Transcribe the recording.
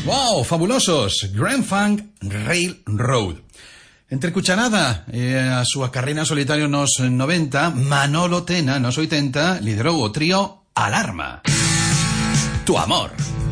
¡Wow! ¡Fabulosos! Grand Funk Railroad. Entre cucharada a súa carreira solitario nos 90, Manolo Tena nos 80 liderou o trío Alarma. Tu amor.